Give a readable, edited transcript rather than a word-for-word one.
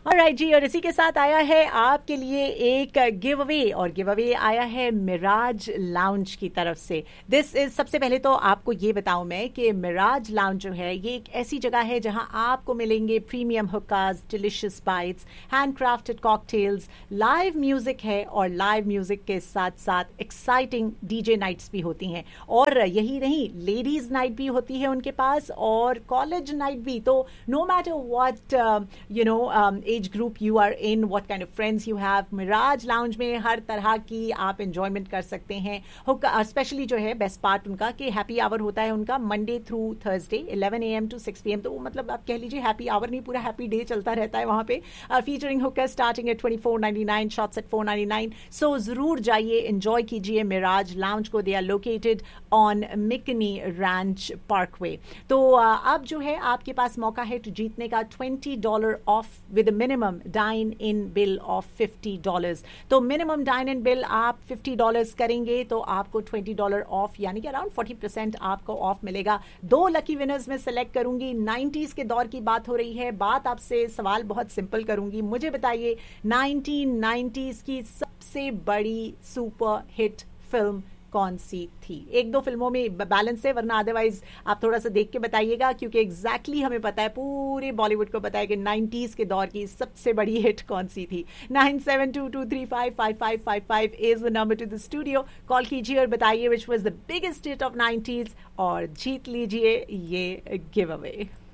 Alright जी, और इसी के साथ आया है आपके लिए एक गिव अवे, और गिव अवे आया है मिराज लाउंज की तरफ से। दिस इज, सबसे पहले तो आपको ये बताऊं मैं कि मिराज लाउंज जो है ये एक ऐसी जगह है जहां आपको मिलेंगे premium हुक्कास, delicious bytes, handcrafted cocktails, live music है, और लाइव म्यूजिक के साथ साथ एक्साइटिंग डीजे नाइट्स भी होती हैं। और यही नहीं, लेडीज नाइट भी होती है उनके पास, और कॉलेज नाइट भी। तो no matter what age group you are in, what kind of friends you have, Miraj lounge में हर तरह की आप एंजॉयमेंट कर सकते हैं। स्पेशली जो है बेस्ट पार्ट उनका कि हैप्पी आवर होता है उनका Monday through Thursday 11 AM to 6 PM। तो मतलब आप कह लीजिए हैप्पी आवर नहीं, पूरा हैप्पी डे चलता रहता है वहाँ पे। फीचरिंग हुक्का स्टार्टिंग एट $24.99, शॉट्स एट $4.99। सो जरूर जाइए, एंजॉय कीजिए मिराज लाउंज को। They are located on मिकनी ranch Parkway. तो अब जो है आपके पास मौका है तो जीतने का $20 of with minimum dine in bill of $50। तो मिनिमम डाइन इन बिल आप $50 करेंगे तो आपको $20 ऑफ, यानी कि अराउंड 40% आपको ऑफ मिलेगा। 2 लकी विनर्स में सेलेक्ट करूंगी। 90s के दौर की बात हो रही है। बात आपसे, सवाल बहुत सिंपल करूंगी, मुझे बताइए 1990s की सबसे बड़ी सुपर हिट फिल्म कौन सी थी? 1-2 फिल्मों में बैलेंस है, वरना अदरवाइज आप थोड़ा सा देख के बताइएगा, क्योंकि एग्जैक्टली हमें पता है, पूरे बॉलीवुड को पता है कि 90s के दौर की सबसे बड़ी हिट कौन सी थी। 9722355555 is the number two the studio. Call कीजिए और बताइए which was the biggest hit of 90s और जीत लीजिए ये गिव अवे।